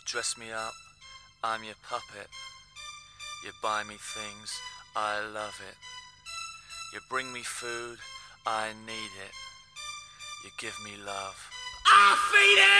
dress me up, I'm your puppet. You buy me things, I love it. You bring me food, I need it. You give me love, I feed it!